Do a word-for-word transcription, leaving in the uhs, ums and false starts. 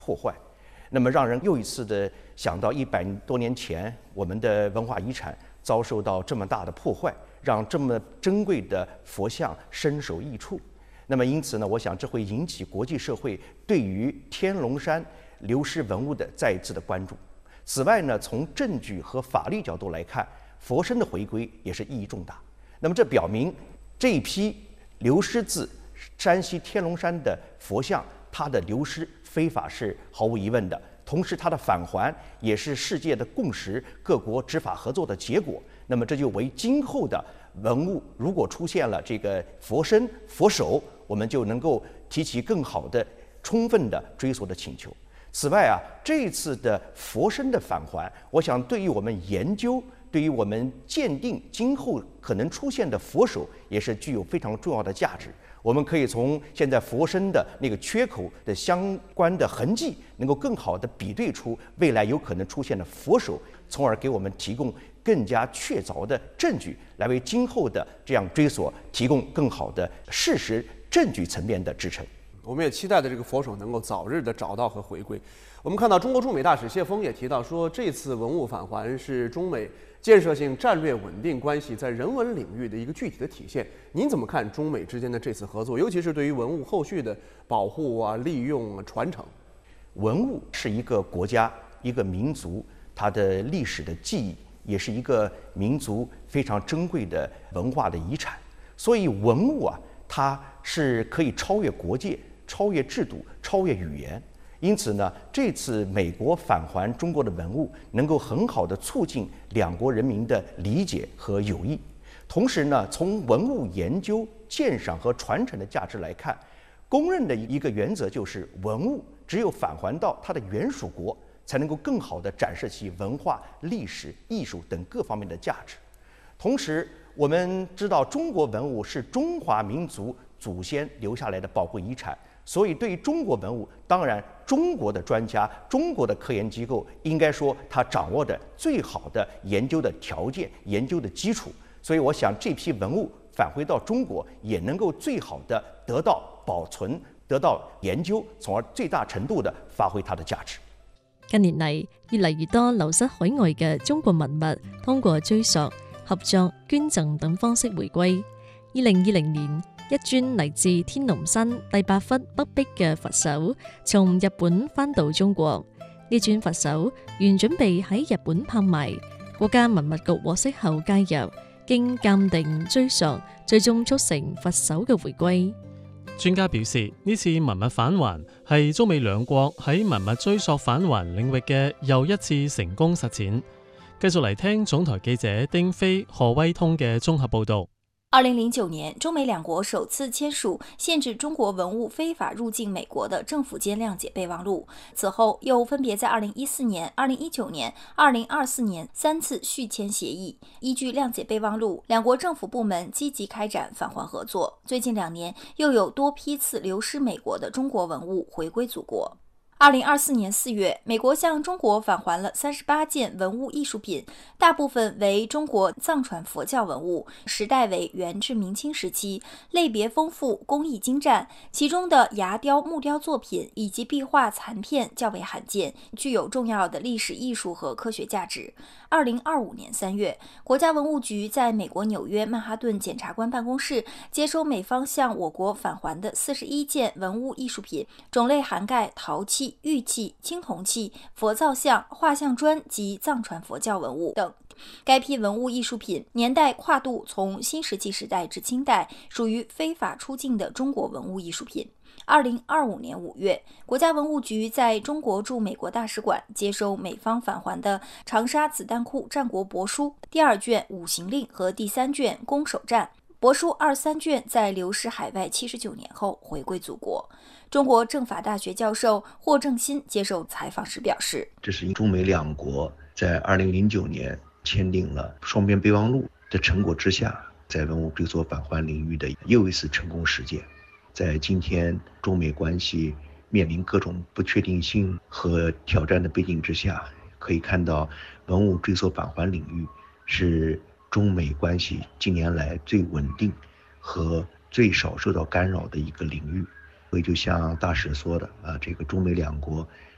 破坏，那么让人又一次的想到一百多年前我们的文化遗产遭受到这么大的破坏，让这么珍贵的佛像身首异处。那么因此呢，我想这会引起国际社会对于天龙山流失文物的再一次的关注。此外呢，从证据和法律角度来看，佛身的回归也是意义重大。那么这表明这一批流失自山西天龙山的佛像，它的流失非法是毫无疑问的，同时它的返还也是世界的共识，各国执法合作的结果。那么这就为今后的文物如果出现了这个佛身、佛手，我们就能够提起更好的、充分的追索的请求。此外啊，这一次的佛身的返还，我想对于我们研究、对于我们鉴定今后可能出现的佛手，也是具有非常重要的价值。我们可以从现在佛身的那个缺口的相关的痕迹，能够更好的比对出未来有可能出现的佛手，从而给我们提供更加确凿的证据，来为今后的这样追索提供更好的事实证据层面的支撑。 我们也期待的这个佛手能够早日的找到和回归。我们看到中国驻美大使谢锋也提到说，这次文物返还是中美建设性战略稳定关系在人文领域的一个具体的体现。您怎么看中美之间的这次合作，尤其是对于文物后续的保护啊、利用啊、传承？ 文物是一个国家、一个民族它的历史的记忆，也是一个民族非常珍贵的文化的遗产。所以文物啊，它是可以超越国界、超越制度、超越语言。因此呢，这次美国返还中国的文物，能够很好的促进两国人民的理解和友谊。同时呢，从文物研究、鉴赏和传承的价值来看，公认的一个原则就是，文物只有返还到它的原属国，才能够更好地展示其文化、历史、艺术等各方面的价值。同时，我们知道中国文物是中华民族祖先留下来的宝贵遗产。所以，对于中国文物，当然中国的专家、中国的科研机构，应该说他掌握的最好的研究的条件、研究的基础。所以，我想这批文物返回到中國也能夠最好的得到保存、得到研究，從而最大程度的發揮它的價值。 近年嚟，越嚟越多流失海外嘅中國文物，通過追溯、合作、捐贈等方式回歸。二零二零年，一尊嚟自天龍山第八窟北壁嘅佛手，從日本返到中國。呢尊佛手原準備喺日本拍賣，國家文物局獲悉後介入，經鑑定追溯，最終促成佛手嘅回歸。 專家表示，呢次文物返還係中美兩國喺文物追溯返還領域嘅又一次成功實踐。繼續嚟聽總台記者丁飛、何威通嘅綜合報導。 二零零九年，中美兩國首次簽署限制中國文物非法入境美國的政府間諒解備忘錄。此後，又分別在二零一四年、二零一九年、二零二四年三次續簽協議。依據諒解備忘錄，兩國政府部門積極開展返還合作。最近兩年，又有多批次流失美國的中國文物回歸祖國。二零二四年四月，美國向中國返還了三十八件文物藝術品，大部分為中國藏傳佛教文物，時代為元至明清時期，類別豐富，工藝精湛，其中的牙雕、木雕作品以及壁畫殘片較為罕見，具有重要的歷史藝術和科學價值。二零二五年三月，國家文物局在美國紐約曼哈頓檢察官辦公室接收美方向我國返還的四十一件文物藝術品，種類涵蓋陶器、玉器、青銅器、佛造像、畫像磚及藏傳佛教文物等。該批文物藝術品年代跨度從新石器時代至清代，屬於非法出境的中國文物藝術品。二零二五年五月，國家文物局在中國駐美國大使館接收美方返還的長沙子彈庫戰國帛書第二卷五行令和第三卷攻守戰。帛書二三卷在流失海外七十九年後回歸祖國。中國政法大學教授霍正新接受採訪時表示， 這是中美兩國在二零零九年簽訂了雙邊備忘錄的成果之下，在文物追溯返還領域的又一次成功實踐。在今天中美關係面臨各種不確定性和挑戰的背景之下，可以看到文物追溯返還領域是中美關係近年來最穩定和最少受到干擾的一個領域。所以就像大使說的啊，這個中美兩國